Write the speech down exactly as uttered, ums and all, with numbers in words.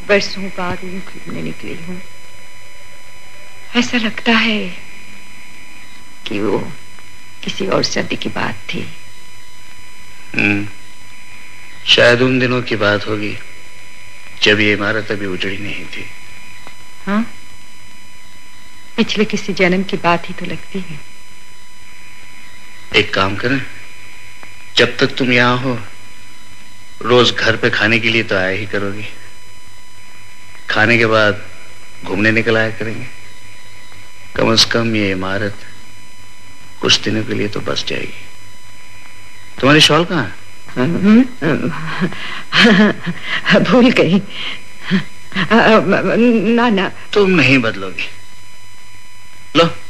बरसों बाद यूं घूमने निकली हूँ। ऐसा लगता है कि वो किसी और सर्दी की बात थी। हम्म, शायद उन दिनों की बात होगी जब ये इमारत अभी उजड़ी नहीं थी। हाँ, पिछले किसी जन्म की बात ही तो लगती है। एक काम करें, जब तक तुम यहाँ हो रोज घर पे खाने के लिए तो आया ही करोगे। खाने के बाद घूमने निकल आया करेंगे। कम से कम ये इमारत कुछ दिनों के लिए तो बस जाएगी। तुम्हारी शॉल कहाँ है? भूल गई। ना ना, तुम नहीं बदलोगी। लो।